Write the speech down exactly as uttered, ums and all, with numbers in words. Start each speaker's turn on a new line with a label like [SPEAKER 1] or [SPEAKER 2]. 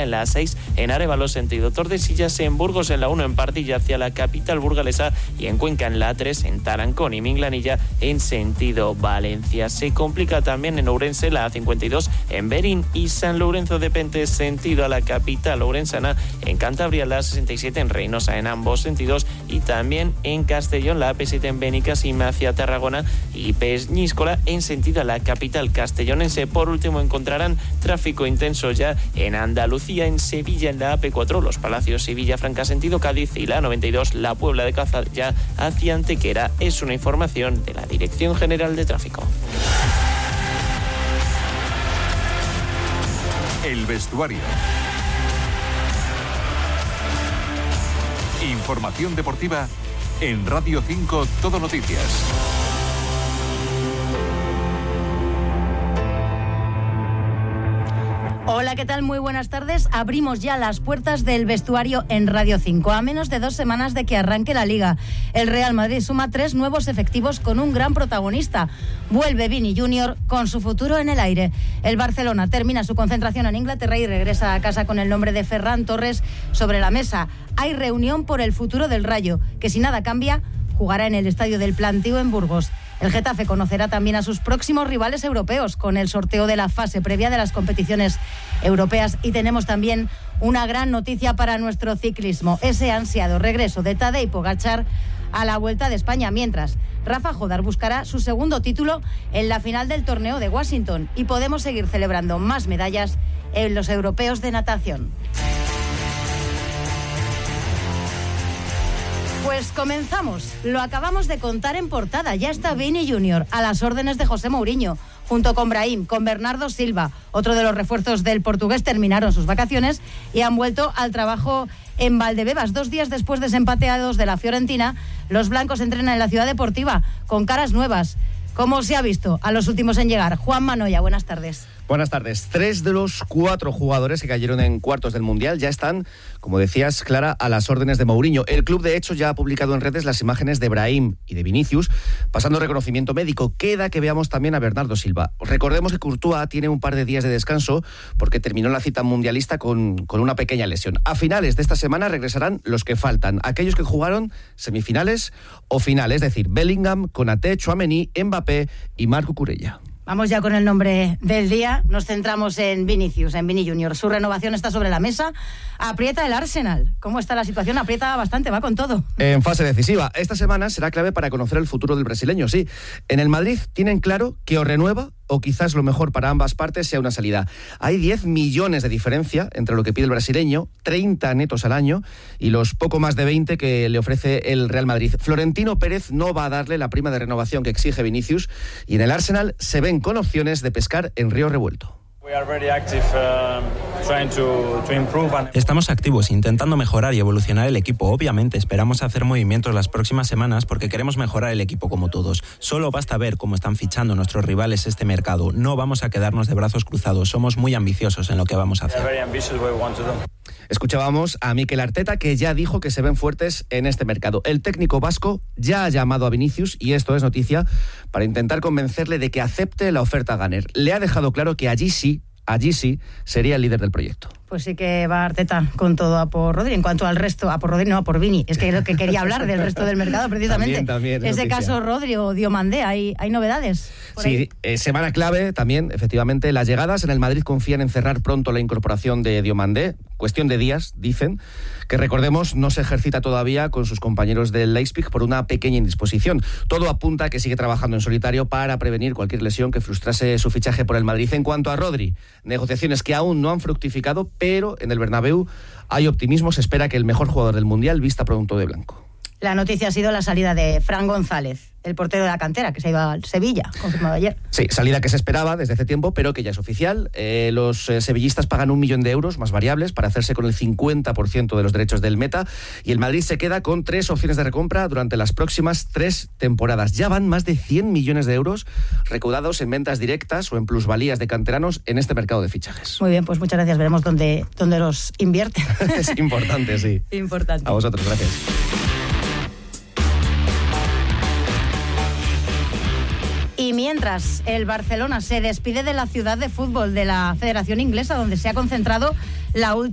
[SPEAKER 1] en la A seis en Arévalo sentido Tordesillas, en Burgos en la uno en Partilla hacia la capital burgalesa y en Cuenca en la A tres en Tarancón y Minglanilla en sentido Valencia. Se complica también en Ourense la A cincuenta y dos en Berín y San Lorenzo de Pentes sentido a la capital ourensana, en Cantabria la A sesenta y siete en Reynosa en ambos sentidos y también en Castellón la A P siete en Benicàssim hacia Tarragona y Peñíscola en sentido a la capital castellonense. Por último encontrarán tráfico intenso ya en Andalucía, en Sevilla en la A P cuatro, Los Palacios Sevilla-Franca sentido Cádiz y la noventa y dos la Puebla de Cazalla hacia Antequera. Es una información de la Dirección General de Tráfico.
[SPEAKER 2] El vestuario. Información deportiva en Radio cinco Todo Noticias.
[SPEAKER 3] Hola, ¿qué tal? Muy buenas tardes. Abrimos ya las puertas del vestuario en Radio cinco. A menos de dos semanas de que arranque la Liga, el Real Madrid suma tres nuevos efectivos con un gran protagonista. Vuelve Vini Junior con su futuro en el aire. El Barcelona termina su concentración en Inglaterra y regresa a casa con el nombre de Ferran Torres sobre la mesa. Hay reunión por el futuro del Rayo, que si nada cambia, jugará en el Estadio del Plantío en Burgos. El Getafe conocerá también a sus próximos rivales europeos con el sorteo de la fase previa de las competiciones europeas. Y tenemos también una gran noticia para nuestro ciclismo, ese ansiado regreso de Tadej Pogačar a la Vuelta de España, mientras Rafa Jodar buscará su segundo título en la final del torneo de Washington y podemos seguir celebrando más medallas en los europeos de natación. Pues comenzamos. Lo acabamos de contar en portada. Ya está Vini Junior a las órdenes de José Mourinho, junto con Brahim, con Bernardo Silva. Otro de los refuerzos del portugués terminaron sus vacaciones y han vuelto al trabajo en Valdebebas. Dos días después de ese empate a dos de la Fiorentina, los blancos entrenan en la Ciudad Deportiva con caras nuevas. ¿Cómo se ha visto a los últimos en llegar? Juan Manoya, buenas tardes.
[SPEAKER 4] Buenas tardes. Tres de los cuatro jugadores que cayeron en cuartos del Mundial ya están, como decías, Clara, a las órdenes de Mourinho. El club, de hecho, ya ha publicado en redes las imágenes de Brahim y de Vinicius, pasando reconocimiento médico. Queda que veamos también a Bernardo Silva. Recordemos que Courtois tiene un par de días de descanso porque terminó la cita mundialista con, con una pequeña lesión. A finales de esta semana regresarán los que faltan, aquellos que jugaron semifinales o finales, es decir, Bellingham, Konaté, Tchouaméni, Mbappé y Marc Cucurella.
[SPEAKER 3] Vamos ya con el nombre del día. Nos centramos en Vinicius, en Vini Junior. Su renovación está sobre la mesa. Aprieta el Arsenal. ¿Cómo está la situación? Aprieta bastante, va con todo.
[SPEAKER 4] En fase decisiva. Esta semana será clave para conocer el futuro del brasileño, sí. En el Madrid tienen claro que o renueva o quizás lo mejor para ambas partes sea una salida. Hay diez millones de diferencia entre lo que pide el brasileño, treinta netos al año, y los poco más de veinte que le ofrece el Real Madrid. Florentino Pérez no va a darle la prima de renovación que exige Vinicius, y en el Arsenal se ven con opciones de pescar en río revuelto.
[SPEAKER 5] Estamos activos, intentando mejorar y evolucionar el equipo. Obviamente esperamos hacer movimientos las próximas semanas porque queremos mejorar el equipo como todos. Solo basta ver cómo están fichando nuestros rivales este mercado. No vamos a quedarnos de brazos cruzados. Somos muy ambiciosos en lo que vamos a hacer.
[SPEAKER 4] Escuchábamos a Mikel Arteta, que ya dijo que se ven fuertes en este mercado. El técnico vasco ya ha llamado a Vinicius, y esto es noticia, para intentar convencerle de que acepte la oferta Gunner. Le ha dejado claro que allí sí, allí sí, sería el líder del proyecto.
[SPEAKER 3] Pues sí que va Arteta con todo a por Rodri. En cuanto al resto, a por Rodri, no a por Vini. Es que es lo que quería hablar del resto del mercado, precisamente.
[SPEAKER 4] También, también,
[SPEAKER 3] Ese caso Rodri o Diomandé, ¿hay, hay novedades?
[SPEAKER 4] Sí, eh, semana clave también, efectivamente, las llegadas. En el Madrid confían en cerrar pronto la incorporación de Diomandé. Cuestión de días, dicen, que recordemos no se ejercita todavía con sus compañeros del Leipzig por una pequeña indisposición. Todo apunta a que sigue trabajando en solitario para prevenir cualquier lesión que frustrase su fichaje por el Madrid. En cuanto a Rodri, negociaciones que aún no han fructificado, pero en el Bernabéu hay optimismo. Se espera que el mejor jugador del Mundial vista pronto de blanco.
[SPEAKER 3] La noticia ha sido la salida de Fran González, el portero de la cantera, que se ha ido al Sevilla, confirmado ayer.
[SPEAKER 4] Sí, salida que se esperaba desde hace tiempo, pero que ya es oficial. Eh, los eh, sevillistas pagan un millón de euros más variables para hacerse con el cincuenta por ciento de los derechos del meta, y el Madrid se queda con tres opciones de recompra durante las próximas tres temporadas. Ya van más de cien millones de euros recaudados en ventas directas o en plusvalías de canteranos en este mercado de fichajes.
[SPEAKER 3] Muy bien, pues muchas gracias. Veremos dónde, dónde los invierte.
[SPEAKER 4] Es importante, sí.
[SPEAKER 3] Importante.
[SPEAKER 4] A vosotros, gracias.
[SPEAKER 3] Y mientras el Barcelona se despide de la ciudad de fútbol de la Federación Inglesa, donde se ha concentrado la última